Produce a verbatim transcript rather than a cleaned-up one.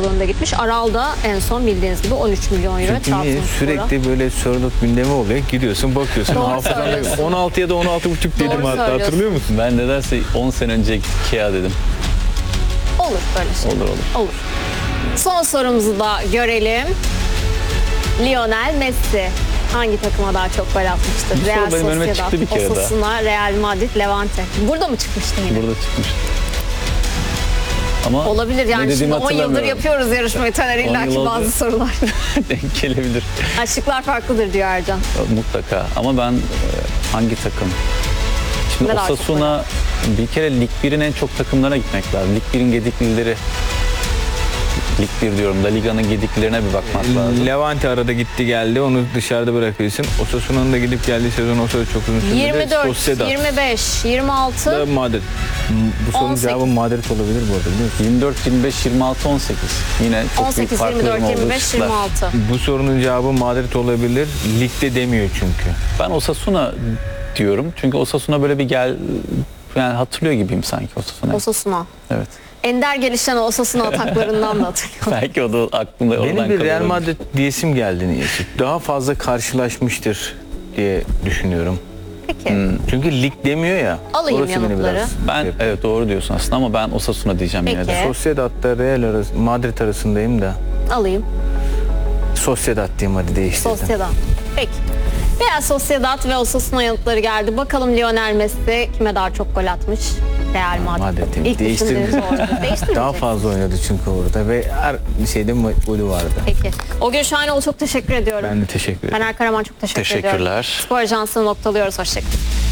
yılında gitmiş. Aral da en son bildiğiniz gibi on üç milyon euro. Çünkü niye? Sürekli böyle soruluk gündemi oluyor. Gidiyorsun bakıyorsun. Doğru Hafızana söylüyorsun. on altı ya da on altı buçuk dedim Doğru hatta. söylüyorsun. Hatırlıyor musun? Ben nedense on sene önce Kia dedim. Olur böyle şey. Olur olur. Olur. Son sorumuzu da görelim. Lionel Messi hangi takıma daha çok gol atmıştır? Bu soru benim önüme çıktı bir kere daha. Osasuna, Real Madrid, Levante. Burada mı çıkmıştı yine? Burada çıkmış. Ama Olabilir ne yani, şimdi dediğimi on yıldır hatırlamıyorum. yapıyoruz yarışmayı. Taner on illaki yıl bazı oldu. sorular. Denk gelebilir. Aşıklar farklıdır diyor Ercan. Mutlaka. Ama ben e, hangi takım? Şimdi Ne daha çok Osasuna bir kere Lig bir'in en çok takımlarına gitmek lazım. Lig bir'in gediklileri. Lig bir diyorum. La Liga'nın gediklilerine bir bakmak lazım. Levante arada gitti geldi. Onu dışarıda bırakıyorsun. Osasuna'nın da gidip geldiği sezon o sezon çok uzun sürdü. yirmi dört, Sociedad yirmi beş, yirmi altı, da Madrid. Bu sorunun on sekiz. cevabı Madrid olabilir bu arada, biliyor musun? yirmi dört, yirmi beş, yirmi altı, on sekiz. Yine çok on sekiz, büyük yirmi dört, farkların yirmi olduğu beş, şıklar. yirmi altı. Bu sorunun cevabı Madrid olabilir. Ligde demiyor çünkü. Ben Osasuna diyorum. Çünkü Osasuna böyle bir gel... Yani hatırlıyor gibiyim sanki Osasuna. Osasuna. Evet. Ender gelişen Osasuna ataklarından da hatırlıyorum. Belki o da aklımda oradan Benim bir Real kalıyor. Madrid diyesim geldi niyeyse. Daha fazla karşılaşmıştır diye düşünüyorum. Peki. Çünkü lig demiyor ya. Alayım orası beni yanıtları. biraz Ben şey yapıyor. evet doğru diyorsun aslında ama ben Osasuna diyeceğim yine de. Peki. Sociedad'da Real arası, Madrid arasındayım da. Alayım. Sociedad diyeyim, hadi değiştirdim. Sociedad. Peki. Real Sociedad ve Osasuna yanıtları geldi. Bakalım Lionel Messi kime daha çok gol atmış? Real Madrid. Madrid diyeyim. İlk Değiştirdim. düşündüğünüz oldu. Değiştirmeyecek. Daha fazla oynadı çünkü orada ve her şeyde golü vardı. Peki. O gün Şahinoğlu çok teşekkür ediyorum. Ben de teşekkür ederim. Taner Karaman çok teşekkür ediyorum. Teşekkürler. Spor Ajansı'nı noktalıyoruz. Hoşçakalın.